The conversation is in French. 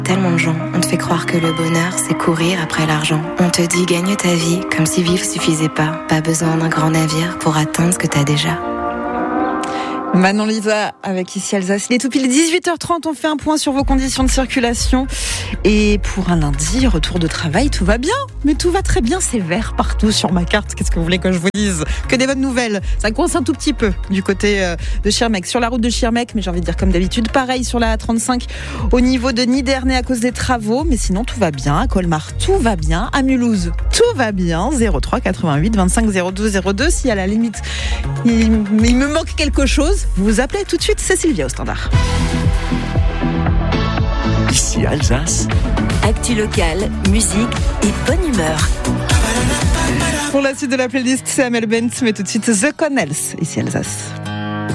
Tellement de gens, on te fait croire que le bonheur, c'est courir après l'argent. On te dit gagne ta vie, comme si vivre suffisait pas. Pas besoin d'un grand navire pour atteindre ce que t'as déjà. Manon Lisa avec Ici Alsace. Il est tout pile 18h30, on fait un point sur vos conditions de circulation. Et pour un lundi, retour de travail, tout va bien. Mais tout va très bien, c'est vert partout sur ma carte. Qu'est-ce que vous voulez que je vous dise ? Que des bonnes nouvelles. Ça coince un tout petit peu du côté de Schirmeck. Sur la route de Schirmeck, mais j'ai envie de dire comme d'habitude, pareil sur la A35 au niveau de Nidernais à cause des travaux. Mais sinon, tout va bien. À Colmar, tout va bien. À Mulhouse, tout va bien. 03 88 25 02 02. Si à la limite, il me manque quelque chose, vous vous appelez tout de suite, c'est Sylvia au standard. Ici Alsace. Actu locale, musique et bonne humeur. Pour la suite de la playlist, c'est Amel Bent, mais tout de suite The Connells, Ici Alsace.